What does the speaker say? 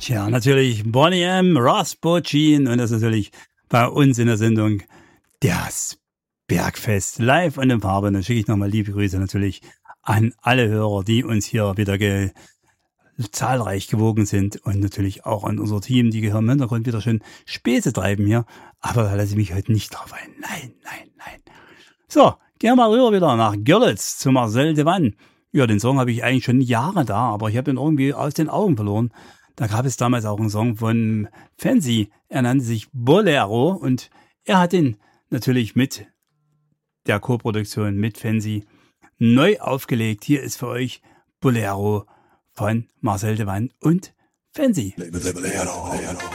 Tja, natürlich Boney M., Rasputin und das natürlich bei uns in der Sendung das Bergfest live und in Farbe. Und dann schicke ich nochmal liebe Grüße natürlich an alle Hörer, die uns hier wieder zahlreich gewogen sind und natürlich auch an unser Team, die hier im Hintergrund wieder schön Späße treiben hier. Aber da lasse ich mich heute nicht drauf ein. Nein. So, gehen wir mal rüber wieder nach Görlitz zu Marcel Devanne. Ja, den Song habe ich eigentlich schon Jahre da, aber ich habe ihn irgendwie aus den Augen verloren. Da gab es damals auch einen Song von Fancy. Er nannte sich Bolero und er hat ihn natürlich mit der Co-Produktion mit Fancy neu aufgelegt. Hier ist für euch Bolero von Marcel Devanne und Fancy. Bolero.